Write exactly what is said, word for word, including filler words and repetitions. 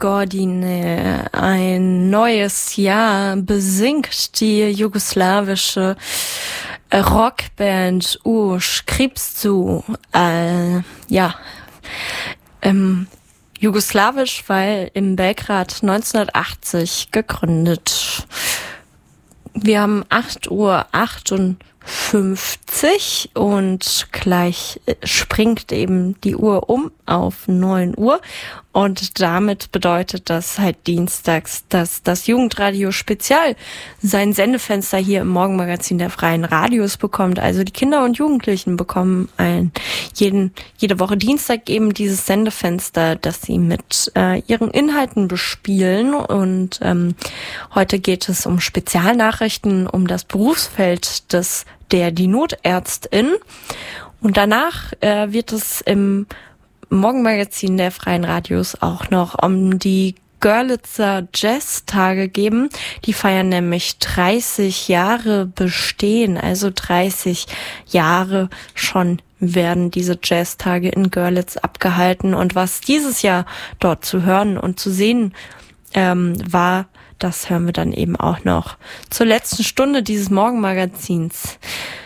Godine, ein neues Jahr, besingt die jugoslawische Rockband U Skripsu. Äh, ja, ähm, jugoslawisch, weil in Belgrad neunzehnhundertachtzig gegründet. Wir haben acht Uhr achtundfünfzig und gleich springt eben die Uhr um auf neun Uhr. Und damit bedeutet das halt dienstags, dass das Jugendradio Spezial sein Sendefenster hier im Morgenmagazin der Freien Radios bekommt. Also die Kinder und Jugendlichen bekommen ein, jeden, jede Woche Dienstag eben dieses Sendefenster, das sie mit äh, ihren Inhalten bespielen. Und ähm, heute geht es um Spezialnachrichten, um das Berufsfeld des der die Notärztin. Und danach äh, wird es im Morgenmagazin der Freien Radios auch noch um die Görlitzer Jazz-Tage geben. Die feiern nämlich dreißig Jahre Bestehen, also dreißig Jahre schon werden diese Jazz-Tage in Görlitz abgehalten. Und was dieses Jahr dort zu hören und zu sehen ähm, war, das hören wir dann eben auch noch zur letzten Stunde dieses Morgenmagazins.